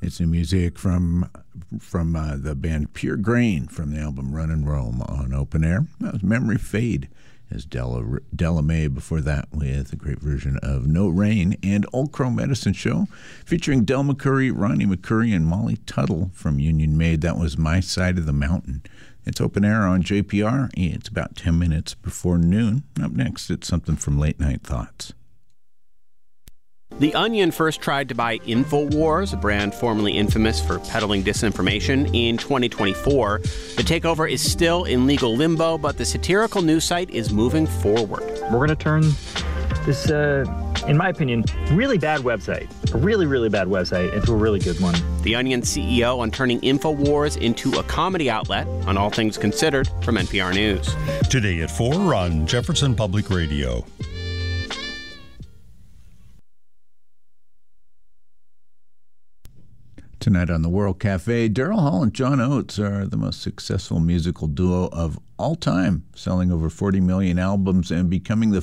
It's new music from the band Pure Grain from the album Run and Roam on Open Air. That was Memory Fade as Della Mae before that with a great version of No Rain, and Old Crow Medicine Show featuring Del McCoury, Ronnie McCoury, and Molly Tuttle from Union Made. That was My Side of the Mountain. It's Open Air on JPR. It's about 10 minutes before noon. Up next, it's something from Late Night Thoughts. The Onion first tried to buy InfoWars, a brand formerly infamous for peddling disinformation, in 2024. The takeover is still in legal limbo, but the satirical news site is moving forward. We're going to turn this, in my opinion, really bad website, a really, really bad website, into a really good one. The Onion CEO on turning InfoWars into a comedy outlet on All Things Considered from NPR News. Today at 4 on Jefferson Public Radio. Tonight on the World Cafe, Daryl Hall and John Oates are the most successful musical duo of all time, selling over 40 million albums and becoming the